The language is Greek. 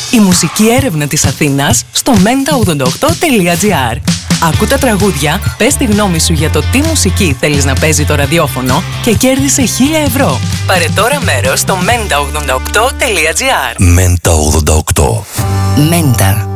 Η μουσική έρευνα της Αθήνας στο menta88.gr. Ακού τα τραγούδια, πες τη γνώμη σου για το τι μουσική θέλεις να παίζει το ραδιόφωνο και κέρδισε 1.000 ευρώ. Πάρε τώρα μέρος στο menta88.gr. Menta 88. Menta.